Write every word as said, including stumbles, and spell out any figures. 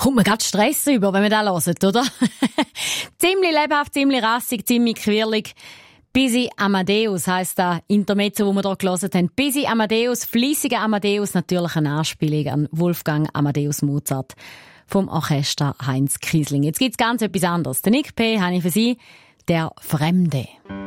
kommt man gerade Stress über, wenn man das hört, oder? Ziemlich lebhaft, ziemlich rassig, ziemlich quirlig. Busy Amadeus heisst das Intermezzo, das wir hier gehört haben. Busy Amadeus, fleissiger Amadeus, natürlich eine Anspielung an Wolfgang Amadeus Mozart vom Orchester Heinz Kiesling. Jetzt gibt's ganz etwas anderes. Der Nick P. habe ich für Sie, der Fremde.